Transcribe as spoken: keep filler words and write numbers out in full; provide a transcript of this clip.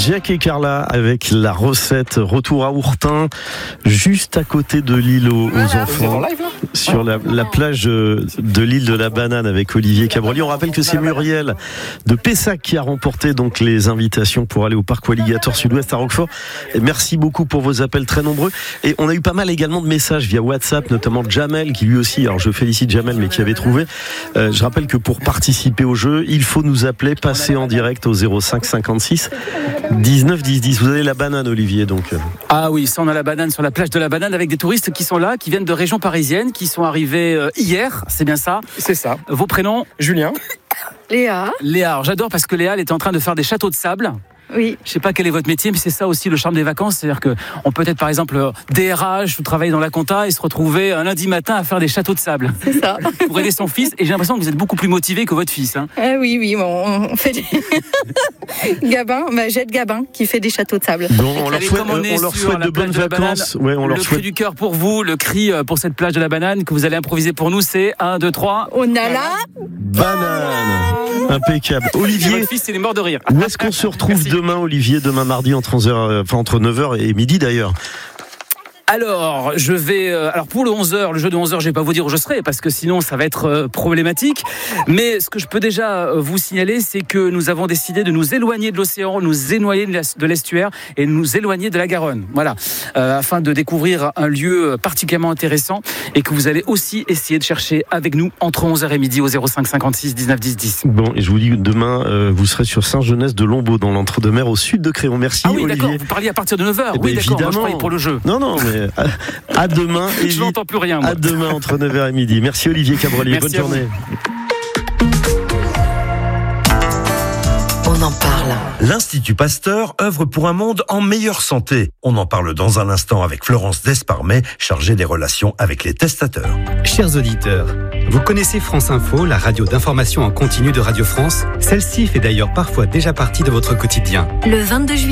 Jack et Carla avec la recette. Retour à Ourtin, juste à côté de l'île aux, aux enfants, live, sur la, la plage de l'île de la Banane avec Olivier Cabrolier. On rappelle que c'est Muriel de Pessac qui a remporté donc les invitations pour aller au parc Alligator Sud-Ouest à Roquefort. Et merci beaucoup pour vos appels très nombreux. Et on a eu pas mal également de messages via WhatsApp, notamment Jamel qui lui aussi, alors je félicite Jamel, mais qui avait trouvé. Euh, je rappelle que pour participer au jeu, il faut nous appeler, passer en direct au zéro cinq cinquante-six dix-neuf dix dix. Vous avez la banane, Olivier, donc. Ah oui, ça on a la banane sur la plage de la Banane avec des touristes qui sont là, qui viennent de région parisienne, qui sont arrivés euh, hier, c'est bien ça ? C'est ça. Vos prénoms ? Julien. Léa. Léa, alors j'adore parce que Léa elle est en train de faire des châteaux de sable. Oui. Je sais pas quel est votre métier, mais c'est ça aussi le charme des vacances. C'est-à-dire que on peut être par exemple D R H ou travailler dans la compta et se retrouver un lundi matin à faire des châteaux de sable. C'est ça. Pour aider son fils. Et j'ai l'impression que vous êtes beaucoup plus motivé que votre fils. Hein. Ah oui, oui, bon, on fait des... Gabin, bah, Jette Gabin qui fait des châteaux de sable. Bon, on leur souhaite, on leur souhaite de bonnes vacances. Ouais, on le leur cri souhaite... du cœur pour vous, le cri pour cette plage de la Banane que vous allez improviser pour nous, c'est un, deux, trois. On a la banane. Impeccable. Olivier, votre fils, il est mort de rire. Où est-ce qu'on se retrouve Merci. demain, Olivier, demain mardi entre onze heures, enfin entre neuf heures et midi d'ailleurs? Alors, je vais. Euh, alors, pour le onze heures, le jeu de onze heures, je ne vais pas vous dire où je serai parce que sinon, ça va être euh, problématique. Mais ce que je peux déjà euh, vous signaler, c'est que nous avons décidé de nous éloigner de l'océan, nous éloigner de l'estuaire et nous éloigner de la Garonne. Voilà. Euh, afin de découvrir un lieu particulièrement intéressant et que vous allez aussi essayer de chercher avec nous entre onze heures et midi au zéro cinq cinquante-six dix-neuf dix dix. Bon, et je vous dis que demain, euh, vous serez sur Saint-Genès de Lombaut, dans l'Entre-deux-Mers, au sud de Créon. Merci, ah oui, Olivier. D'accord. Vous parliez à partir de neuf heures. Eh oui, ben, d'accord. Évidemment. Moi, je croyais pour le jeu. Non, non, mais à, à demain. Je n'entends plus rien. Moi. À demain entre neuf heures et midi. Merci Olivier Cabrolier. Bonne journée. On en parle. L'Institut Pasteur œuvre pour un monde en meilleure santé. On en parle dans un instant avec Florence Desparmet, chargée des relations avec les testateurs. Chers auditeurs, vous connaissez France Info, la radio d'information en continu de Radio France ? Celle-ci fait d'ailleurs parfois déjà partie de votre quotidien. Le vingt-deux juillet.